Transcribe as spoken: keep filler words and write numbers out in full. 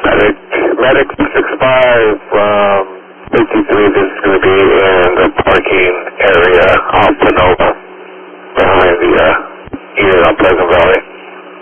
Medic, Medic six five, um, fifty-three, this is going to be in the parking area off Panova, behind the, uh, unit on Pleasant Valley.